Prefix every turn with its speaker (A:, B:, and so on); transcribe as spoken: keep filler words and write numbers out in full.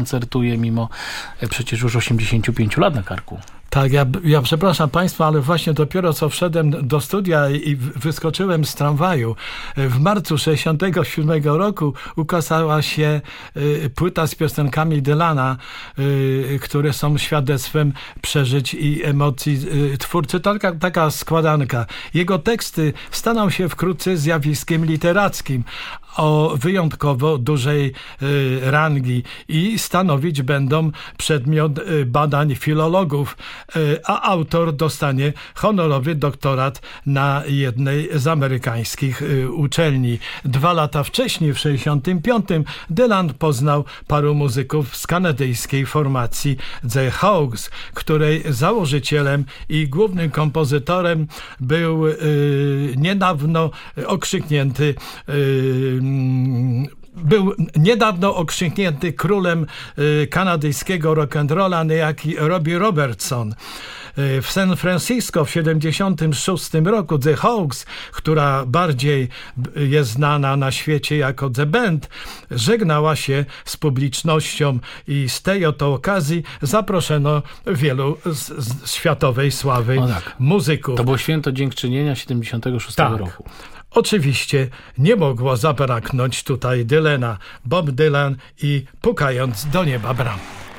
A: koncertuje mimo przecież już osiemdziesięciu pięciu lat na karku.
B: Tak, ja, ja przepraszam Państwa, ale właśnie dopiero co wszedłem do studia i wyskoczyłem z tramwaju. W marcu sześćdziesiątego siódmego roku ukazała się y, płyta z piosenkami Dylana, y, które są świadectwem przeżyć i emocji y, twórcy. Taka, taka składanka. Jego teksty staną się wkrótce zjawiskiem literackim o wyjątkowo dużej y, rangi i stanowić będą przedmiot y, badań filologów, y, a autor dostanie honorowy doktorat na jednej z amerykańskich y, uczelni. Dwa lata wcześniej, w sześćdziesiątym piątym, Dylan poznał paru muzyków z kanadyjskiej formacji The Hawks, której założycielem i głównym kompozytorem był y, niedawno okrzyknięty y, był niedawno okrzyknięty królem y, kanadyjskiego rock'n'rolla, niejaki Robbie Robertson. W San Francisco w siedemdziesiątym szóstym roku The Hawks, która bardziej jest znana na świecie jako The Band, żegnała się z publicznością i z tej oto okazji zaproszono wielu z, z światowej sławy
A: o tak.
B: muzyków.
A: To było święto dziękczynienia siedemdziesiątego szóstego
B: tak.
A: roku.
B: Oczywiście nie mogło zabraknąć tutaj Dylana, Bob Dylan i Pukając do nieba bram.